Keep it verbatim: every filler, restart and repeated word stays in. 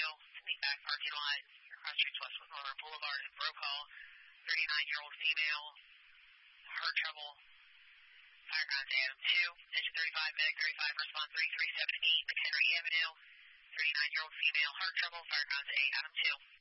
in the back parking lot, across Streets Westwood Motor Boulevard in Brokaw. thirty-nine-year-old female, heart trouble. Fire contact Adam two, engine thirty-five, medic thirty-five, response three three seven eight, McHenry Avenue. thirty-nine-year-old female, heart trouble, fire contact Adam two.